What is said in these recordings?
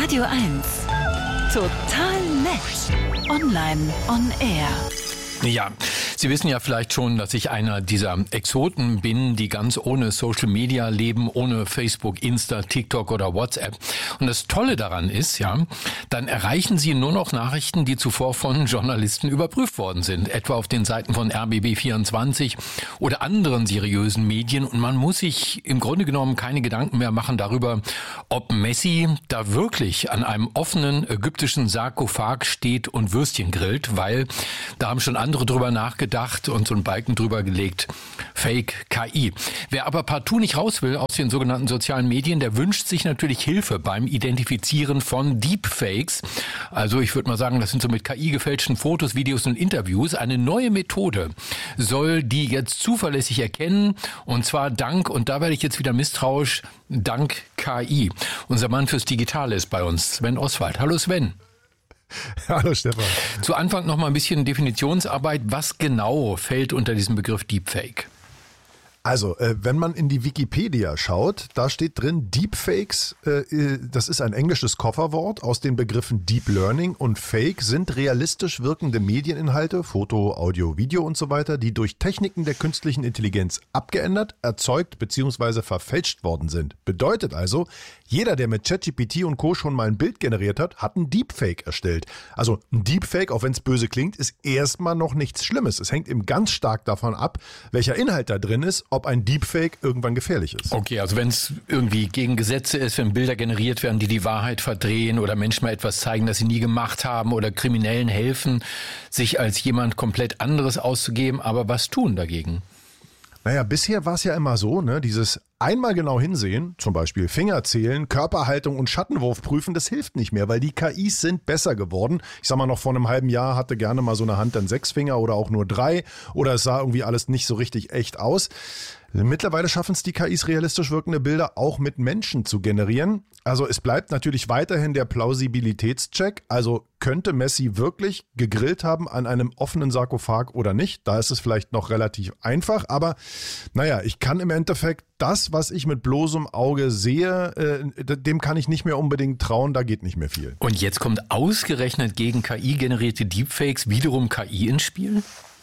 Radio 1. Total nett. Online on Air. Ja, Sie wissen ja vielleicht schon, dass ich einer dieser Exoten bin, die ganz ohne Social Media leben, ohne Facebook, Insta, TikTok oder WhatsApp. Und das Tolle daran ist, ja, dann erreichen Sie nur noch Nachrichten, die zuvor von Journalisten überprüft worden sind, etwa auf den Seiten von RBB24 oder anderen seriösen Medien. Und man muss sich im Grunde genommen keine Gedanken mehr machen darüber, ob Messi da wirklich an einem offenen ägyptischen Sarkophag steht und Würstchen grillt, weil da haben schon andere drüber nachgedacht und so einen Balken drüber gelegt. Fake KI. Wer aber partout nicht raus will aus den sogenannten sozialen Medien, der wünscht sich natürlich Hilfe beim Identifizieren von Deepfakes. Also ich würde mal sagen, das sind so mit KI gefälschten Fotos, Videos und Interviews. Eine neue Methode soll die jetzt zuverlässig erkennen, und zwar dank, und da werde ich jetzt wieder misstrauisch, dank KI. Unser Mann fürs Digitale ist bei uns, Sven Oswald. Hallo Sven. Hallo Stefan. Zu Anfang noch mal ein bisschen Definitionsarbeit. Was genau fällt unter diesen Begriff Deepfake? Also, wenn man in die Wikipedia schaut, da steht drin, Deepfakes, das ist ein englisches Kofferwort aus den Begriffen Deep Learning und Fake sind realistisch wirkende Medieninhalte, Foto, Audio, Video und so weiter, die durch Techniken der künstlichen Intelligenz abgeändert, erzeugt bzw. verfälscht worden sind. Bedeutet also, jeder, der mit ChatGPT und Co. schon mal ein Bild generiert hat, hat ein Deepfake erstellt. Also ein Deepfake, auch wenn es böse klingt, ist erstmal noch nichts Schlimmes. Es hängt eben ganz stark davon ab, welcher Inhalt da drin ist, ob ein Deepfake irgendwann gefährlich ist. Okay, also wenn es irgendwie gegen Gesetze ist, wenn Bilder generiert werden, die die Wahrheit verdrehen oder Menschen mal etwas zeigen, das sie nie gemacht haben oder Kriminellen helfen, sich als jemand komplett anderes auszugeben, aber was tun dagegen? Naja, bisher war es ja immer so, ne, dieses einmal genau hinsehen, zum Beispiel Finger zählen, Körperhaltung und Schattenwurf prüfen, das hilft nicht mehr, weil die KIs sind besser geworden. Ich sag mal, noch vor einem halben Jahr hatte gerne mal so eine Hand dann 6 Finger oder auch nur 3 oder es sah irgendwie alles nicht so richtig echt aus. Mittlerweile schaffen es die KIs, realistisch wirkende Bilder auch mit Menschen zu generieren. Also es bleibt natürlich weiterhin der Plausibilitätscheck. Also könnte Messi wirklich gegrillt haben an einem offenen Sarkophag oder nicht? Da ist es vielleicht noch relativ einfach. Aber naja, ich kann im Endeffekt das, was ich mit bloßem Auge sehe, dem kann ich nicht mehr unbedingt trauen. Da geht nicht mehr viel. Und jetzt kommt ausgerechnet gegen KI generierte Deepfakes wiederum KI ins Spiel?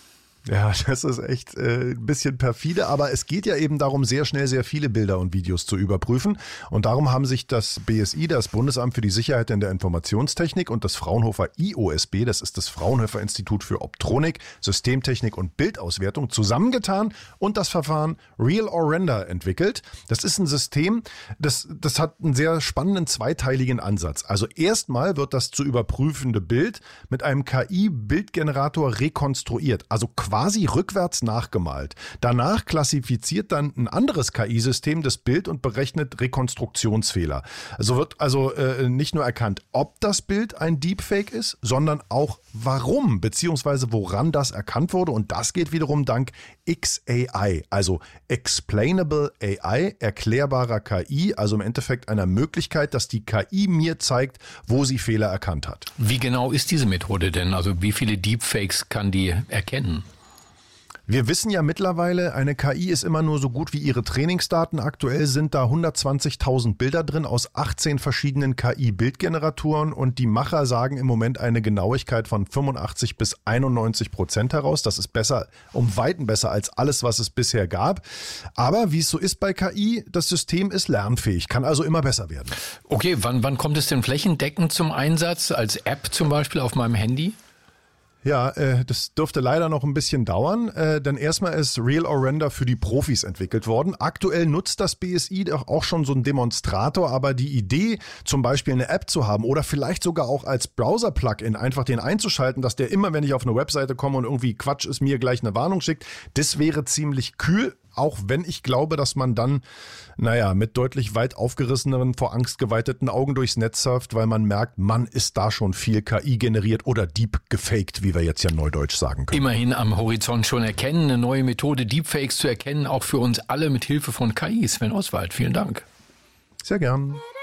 Ja, das ist echt ein bisschen perfide, aber es geht ja eben darum, sehr schnell sehr viele Bilder und Videos zu überprüfen. Und darum haben sich das BSI, das Bundesamt für die Sicherheit in der Informationstechnik, und das Fraunhofer IOSB, das ist das Fraunhofer Institut für Optronik, Systemtechnik und Bildauswertung, zusammengetan und das Verfahren Real or Render entwickelt. Das ist ein System, das hat einen sehr spannenden zweiteiligen Ansatz. Also erstmal wird das zu überprüfende Bild mit einem KI-Bildgenerator rekonstruiert, also quasi rückwärts nachgemalt. Danach klassifiziert dann ein anderes KI-System das Bild und berechnet Rekonstruktionsfehler. Also wird nicht nur erkannt, ob das Bild ein Deepfake ist, sondern auch warum bzw. woran das erkannt wurde. Und das geht wiederum dank XAI, also Explainable AI, erklärbarer KI, also im Endeffekt einer Möglichkeit, dass die KI mir zeigt, wo sie Fehler erkannt hat. Wie genau ist diese Methode denn? Also wie viele Deepfakes kann die erkennen? Wir wissen ja mittlerweile, eine KI ist immer nur so gut wie ihre Trainingsdaten. Aktuell sind da 120.000 Bilder drin aus 18 verschiedenen KI-Bildgeneratoren und die Macher sagen im Moment eine Genauigkeit von 85-91% heraus. Das ist besser, um Weiten besser als alles, was es bisher gab. Aber wie es so ist bei KI, das System ist lernfähig, kann also immer besser werden. Okay, wann kommt es denn flächendeckend zum Einsatz, als App zum Beispiel auf meinem Handy? Ja, das dürfte leider noch ein bisschen dauern, denn erstmal ist Real or Render für die Profis entwickelt worden. Aktuell nutzt das BSI auch schon so einen Demonstrator, aber die Idee, zum Beispiel eine App zu haben oder vielleicht sogar auch als Browser-Plugin einfach den einzuschalten, dass der immer, wenn ich auf eine Webseite komme und irgendwie Quatsch ist, mir gleich eine Warnung schickt, das wäre ziemlich kühl. Auch wenn ich glaube, dass man dann, mit deutlich weit aufgerisseneren, vor Angst geweiteten Augen durchs Netz surft, weil man merkt, man ist da schon viel KI generiert oder deep gefaked, wie wir jetzt ja neudeutsch sagen können. Immerhin am Horizont schon erkennen, eine neue Methode, Deepfakes zu erkennen, auch für uns alle mit Hilfe von KI. Sven Oswald, vielen Dank. Sehr gern.